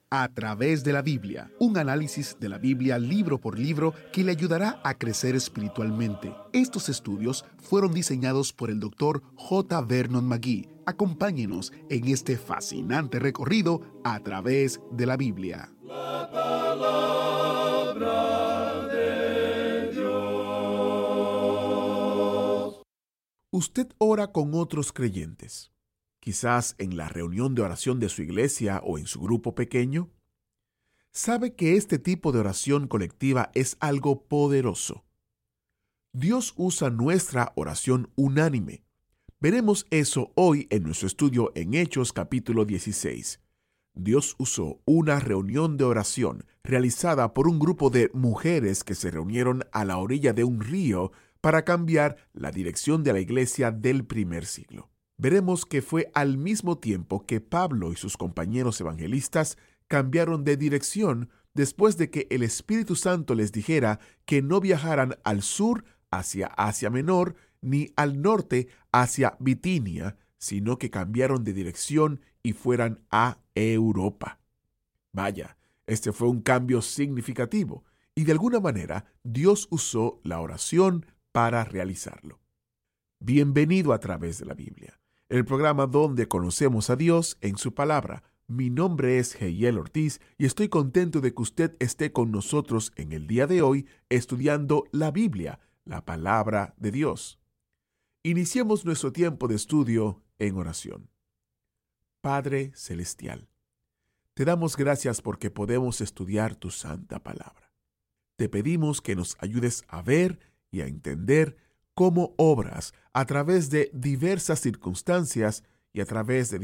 A través de la Biblia, un análisis de la Biblia libro por libro que le ayudará a crecer espiritualmente. Estos estudios fueron diseñados por el Dr. J. Vernon McGee. Acompáñenos en este fascinante recorrido a través de la Biblia. La palabra de Dios. Usted ora con otros creyentes, quizás en la reunión de oración de su iglesia o en su grupo pequeño. ¿Sabe que este tipo de oración colectiva es algo poderoso? Dios usa nuestra oración unánime. Veremos eso hoy en nuestro estudio en Hechos capítulo 16. Dios usó una reunión de oración realizada por un grupo de mujeres que se reunieron a la orilla de un río para cambiar la dirección de la iglesia del primer siglo. Veremos que fue al mismo tiempo que Pablo y sus compañeros evangelistas cambiaron de dirección después de que el Espíritu Santo les dijera que no viajaran al sur hacia Asia Menor ni al norte hacia Bitinia, sino que cambiaron de dirección y fueran a Europa. Vaya, este fue un cambio significativo y de alguna manera Dios usó la oración para realizarlo. Bienvenido a través de la Biblia, el programa donde conocemos a Dios en su palabra. Mi nombre es Heiel Ortiz y estoy contento de que usted esté con nosotros en el día de hoy estudiando la Biblia, la palabra de Dios. Iniciemos nuestro tiempo de estudio en oración. Padre Celestial, te damos gracias porque podemos estudiar tu santa palabra. Te pedimos que nos ayudes a ver y a entender cómo obras a través de diversas circunstancias y a través de